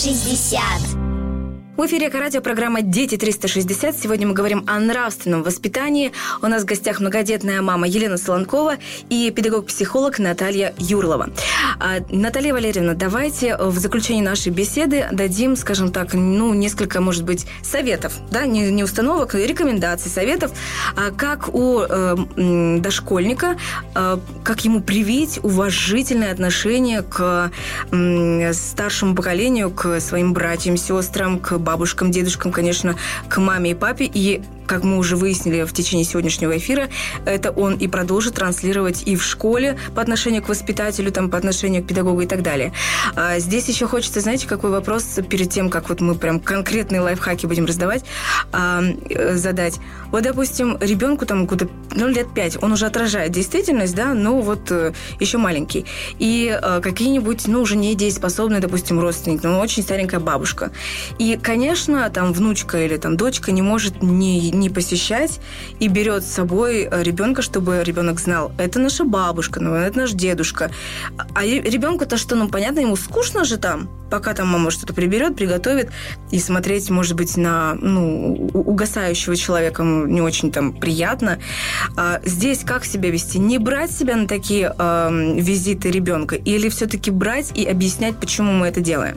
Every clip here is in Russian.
360. В эфире Эко-радио, программа «Дети 360». Сегодня мы говорим о нравственном воспитании. У нас в гостях многодетная мама Елена Солонкова и педагог-психолог Наталья Юрлова. Наталья Валерьевна, давайте в заключении нашей беседы дадим, скажем так, несколько, может быть, советов, да, не установок, рекомендаций, советов, как у дошкольника, как ему привить уважительное отношение к старшему поколению, к своим братьям, сестрам, к бабушкам, дедушкам, конечно, к маме и папе. И, как мы уже выяснили в течение сегодняшнего эфира, это он и продолжит транслировать и в школе по отношению к воспитателю, по отношению к педагогу и так далее. Здесь еще хочется, знаете, какой вопрос перед тем, как вот мы прям конкретные лайфхаки будем раздавать, задать. Вот, допустим, ребенку года, лет 5, он уже отражает действительность, да, еще маленький. И какие-нибудь, уже недееспособные, допустим, родственник, очень старенькая бабушка. И, конечно, внучка или дочка не может не посещать и берет с собой ребенка, чтобы ребенок знал, это наша бабушка, это наш дедушка. А ребенку-то что, понятно, ему скучно же пока мама что-то приберет, приготовит, и смотреть, может быть, на угасающего человека не очень приятно. Здесь как себя вести? Не брать себя на такие визиты ребенка или все-таки брать и объяснять, почему мы это делаем?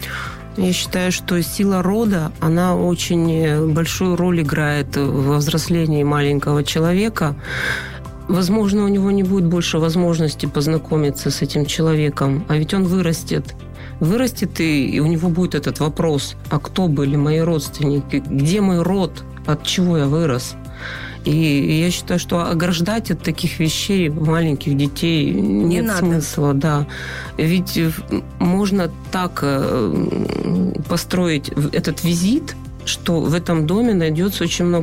Я считаю, что сила рода, она очень большую роль играет во взрослении маленького человека. Возможно, у него не будет больше возможности познакомиться с этим человеком, а ведь он вырастет, и у него будет этот вопрос, а кто были мои родственники, где мой род, от чего я вырос? И я считаю, что ограждать от таких вещей маленьких детей нет смысла. Да. Ведь можно так построить этот визит, что в этом доме найдется очень много